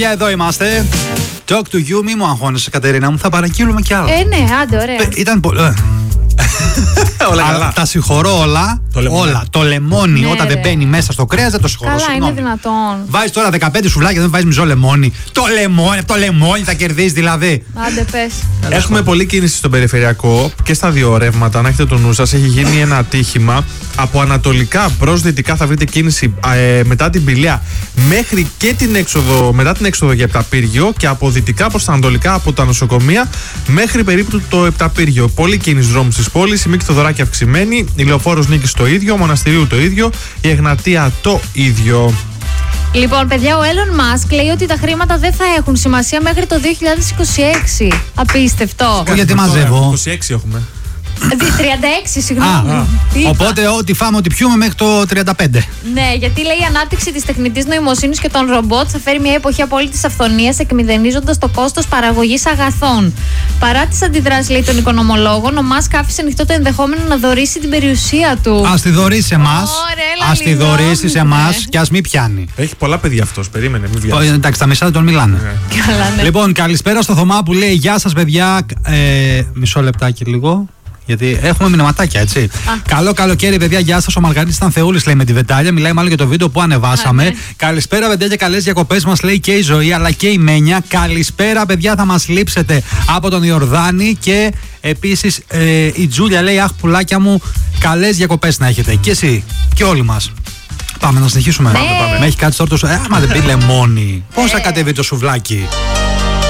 Εδώ είμαστε. Talk to you, μη μου αγχώνεσαι, Κατερίνα μου, θα παραγγείλουμε κι άλλα. Ναι, άντε, ωραία. Ήταν πολύ. Όλα καλά. Τα συγχωρώ όλα. Όλα. Το λεμόνι, Ναι, όταν ρε. δεν μπαίνει μέσα στο κρέας, δεν το συγχωρώ. Καλά, συγγνώμη. είναι δυνατόν. Βάζεις τώρα 15 σουβλάκια, δεν βάζεις μισό λεμόνι. Το λεμόνι θα κερδίσει δηλαδή. Άντε, πες. Έχουμε πολλή κίνηση στον περιφερειακό και στα δύο ρεύματα. Να έχετε το νου σας, έχει γίνει ένα ατύχημα. Από ανατολικά προς δυτικά θα βρείτε κίνηση μετά την Πηλαία μέχρι και μετά την έξοδο για Επταπύργιο, και από δυτικά προς τα ανατολικά από τα νοσοκομεία μέχρι περίπου το Επταπύργιο. Πολλή κίνηση δρόμου της πόλης. Η Μίκη Θοδωράκη αυξημένη, η Λεωφόρος Νίκης το ίδιο, Μοναστηρίου το ίδιο, η Εγνατία το ίδιο. Λοιπόν, παιδιά, ο Elon Musk λέει ότι τα χρήματα δεν θα έχουν σημασία μέχρι το 2026. Απίστευτο. Γιατί μαζεύω. 26 έχουμε. 36, συγγνώμη. Οπότε ό,τι φάμε, ό,τι πιούμε μέχρι το 35. Ναι, γιατί λέει η ανάπτυξη της τεχνητής νοημοσύνης και των ρομπότ θα φέρει μια εποχή απόλυτης αυθονίας, εκμηδενίζοντας το κόστος παραγωγής αγαθών. Παρά τις αντιδράσεις, λέει, των οικονομολόγων, ο Μάσκ άφησε ανοιχτό το ενδεχόμενο να δωρήσει την περιουσία του. Ας τη δωρήσει εμάς. Ωραία, Ας τη δωρήσει σε εμάς και ας μην πιάνει. Έχει πολλά παιδιά αυτός, περίμενε, μην βιάζει. Εντάξει, τα μισά δεν τον μιλάνε. Καλά, ναι. Λοιπόν, καλησπέρα στο Θωμά που λέει: Γεια σας, παιδιά. Μισό λεπτάκι λίγο. Γιατί έχουμε μηνυματάκια, έτσι. Καλό καλοκαίρι, παιδιά. Γεια σας. Ο Μαργαρίτης ήταν θεούλης, λέει, με τη Βεντάλια. Μιλάει μάλλον για το βίντεο που ανεβάσαμε. Ναι. Καλησπέρα, παιδιά, και καλές διακοπές μας, λέει και η Ζωή, αλλά και η Μένια. Καλησπέρα, παιδιά. Θα μας λείψετε από τον Ιορδάνη. Και επίσης η Τζούλια λέει: Αχ, πουλάκια μου, καλές διακοπές να έχετε. Και εσύ και όλοι μας. Πάμε να συνεχίσουμε. Ναι. Με έχει κάτι τώρα το. Άμα δεν πει λεμόνι, πώς θα κατεβεί το σουβλάκι.